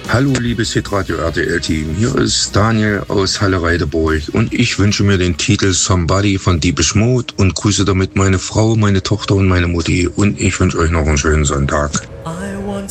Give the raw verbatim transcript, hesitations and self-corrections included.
Hallo liebes Hitradio R T L-Team, hier ist Daniel aus Halle-Reideburg und ich wünsche mir den Titel Somebody von Deepish Mode und grüße damit meine Frau, meine Tochter und meine Mutti und ich wünsche euch noch einen schönen Sonntag.